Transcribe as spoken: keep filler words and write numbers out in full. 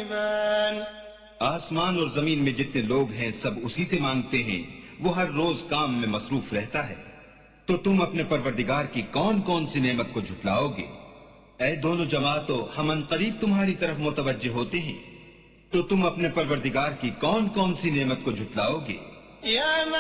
تكذبان आसमान और जमीन में जितने लोग हैं सब उसी से मांगते हैं, वो हर रोज काम में मसरूफ रहता है। तो तुम अपने परवरदिगार की कौन कौन सी नेमत को झुटलाओगे? ऐ दोनों जमातों, हम अनकरीब तुम्हारी तरफ मुतवज्जे होते हैं, तो तुम अपने परवरदिगार की कौन कौन सी नेमत को झुटलाओगे?